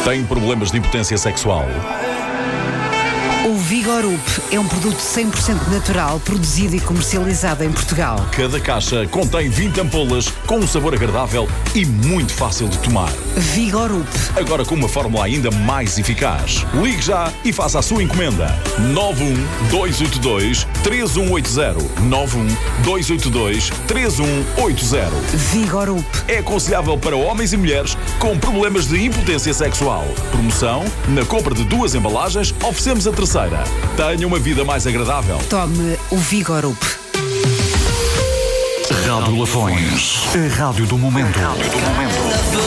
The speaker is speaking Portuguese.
Tem problemas de impotência sexual? O Vigorup é um produto 100% natural, produzido e comercializado em Portugal. Cada caixa contém 20 ampolas com um sabor agradável e muito fácil de tomar. Vigorup. Agora com uma fórmula ainda mais eficaz. Ligue já e faça a sua encomenda. 91282-3180. 91282-3180. Vigorup. É aconselhável para homens e mulheres com problemas de impotência sexual. Promoção: na compra de 2 embalagens, oferecemos a terceira. Tenha uma vida mais agradável. Tome o Vigorup. Rádio Lafões, a rádio do momento.